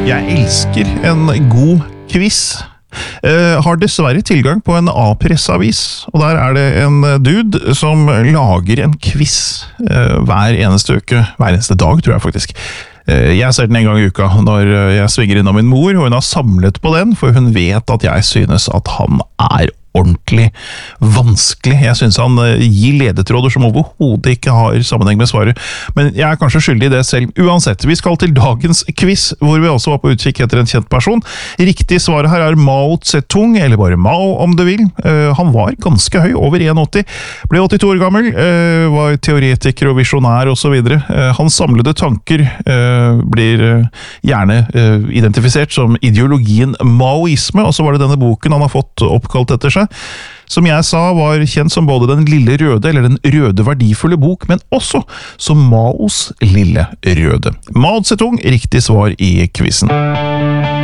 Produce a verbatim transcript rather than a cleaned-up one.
Jeg elsker en god quiz. Uh, har dessverre tilgang på en A-pressavis, og der er det en dude som lager en quiz uh, hver eneste uke, hver eneste dag tror jeg faktisk. Uh, jeg ser den en gang i uka når jeg svinger innom min mor, og hun har samlet på den, for hun vet at jeg synes at han er ordentlig vanskelig. Jeg synes han gir ledetråder som overhodet ikke har sammenheng med svaret, men jeg er kanskje skyldig i det selv. Uansett, vi skal til dagens quiz, hvor vi også var på utkikk etter en kjent person. Riktig svaret her er Mao Zedong, eller bare Mao om du vil. Uh, han var ganske høy, over en komma åtti, ble åttito år gammel, uh, var teoretiker og visjonær og så videre. Uh, hans samlede tanker uh, blir uh, gjerne uh, identifisert som ideologien maoisme, og så var det denne boken han har fått oppkalt etter seg, som jeg sa var kjent som både den lille røde, eller den røde verdifulle bok, men også som Maos lille røde. Mao Zedong, riktig svar i quizen.